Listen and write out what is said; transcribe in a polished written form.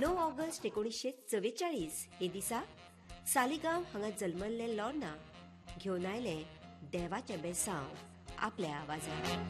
9 August 1944 हे दिसा सालिगांव हांगा जल्मल्ले लॉर्ना घेवन आयले देवाचें बेसांव आपल्या आवाजान.